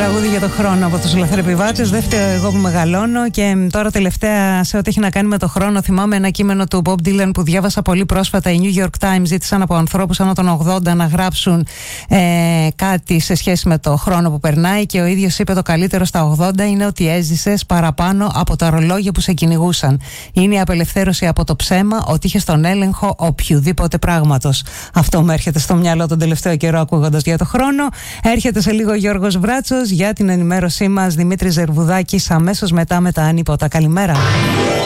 Τραγούδι για το χρόνο από τους λαθρεπιβάτες. Δεν φταίω εγώ που μεγαλώνω. Και τώρα τελευταία σε ό,τι έχει να κάνει με το χρόνο, θυμάμαι ένα κείμενο του Bob Dylan που διάβασα πολύ πρόσφατα. Οι New York Times ζήτησαν από ανθρώπους ανά των 80 να γράψουν κάτι σε σχέση με το χρόνο που περνάει, και ο ίδιος είπε: το καλύτερο στα 80 είναι ότι έζησες παραπάνω από τα ρολόγια που σε κυνηγούσαν. Είναι η απελευθέρωση από το ψέμα ότι είχες τον έλεγχο οποιοδήποτε πράγματος. Αυτό μου έρχεται στο μυαλό τον τελευταίο καιρό ακούγοντας για το χρόνο. Έρχεται σε λίγο ο Γιώργος Βράτσος για την ενημέρωσή μας, Δημήτρης Ζερβουδάκης αμέσως μετά με τα ανίποτα. Καλημέρα.